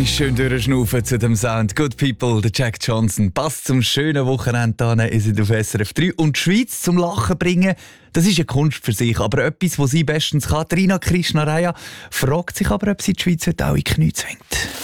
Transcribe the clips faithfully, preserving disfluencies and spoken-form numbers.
Nochmal schön durchschnaufen zu dem Sound. Good People, der Jack Johnson. Passt zum schönen Wochenende ist es auf S R F drei. Und die Schweiz zum Lachen bringen, das ist eine Kunst für sich. Aber etwas, was sie bestens kann. Rina Krishnaraya fragt sich aber, ob sie die Schweiz heute auch in die Knie zwingt.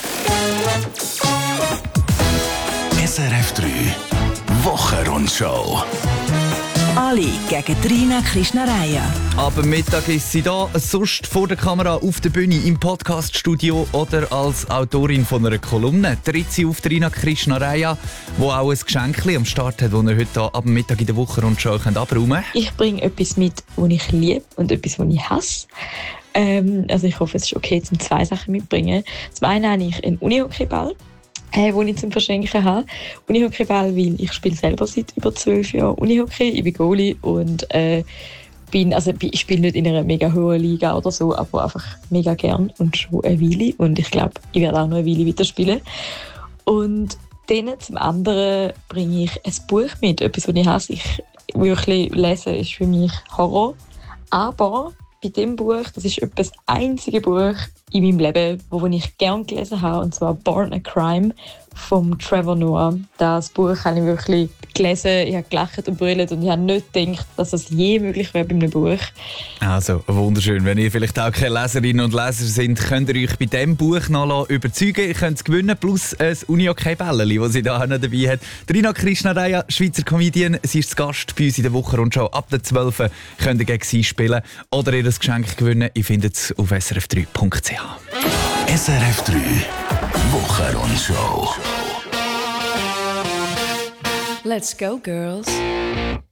S R F drei Wochenrundschau. Ali gegen Rina Krishnaraya. Ab Mittag ist sie da, sonst vor der Kamera, auf der Bühne, im Podcaststudio oder als Autorin von einer Kolumne. Tritt sie auf Rina Krishnaraya, die auch ein Geschenk am Start hat, das ihr heute ab Mittag in der Wochenrundschau abräumen könnt. Ich bringe etwas mit, das ich liebe und etwas, das ich hasse. Ähm, also ich hoffe, es ist okay, zum zwei Sachen mitbringen. Zum einen habe ich einen Unihockeyball, Äh, den ich zum Verschenken habe. Unihockeyball, weil ich spiele selber seit über zwölf Jahren Unihockey. Ich bin Goalie und äh, bin, also ich spiele nicht in einer mega hohen Liga oder so, aber einfach mega gern und schon eine Weile. Und ich glaube, ich werde auch noch eine Weile weiterspielen. Und dann zum anderen bringe ich ein Buch mit, etwas, das ich hasse. Ich wirklich lesen ist für mich Horror. Aber bei diesem Buch, das ist etwa das einzige Buch in meinem Leben, das ich gerne gelesen habe, und zwar «Born a Crime» von Trevor Noah. Das Buch habe ich wirklich gelesen, ich habe gelacht und brüllt und ich habe nicht gedacht, dass das je möglich wäre bei einem Buch. Also, wunderschön. Wenn ihr vielleicht auch keine Leserinnen und Leser sind, könnt ihr euch bei diesem Buch noch überzeugen. Ihr könnt es gewinnen, plus ein Unihockey-Bällchen, das sie da auch noch dabei hat. Rina Krishnaraya, Schweizer Comedian, sie ist zu Gast bei uns in der Wochenrundschau. Ab der zwölf könnt ihr gegen sie spielen oder ihr das Geschenk gewinnen. Ihr findet es auf s r f drei punkt c h. S R F drei Wochenrundschau. Let's go, girls.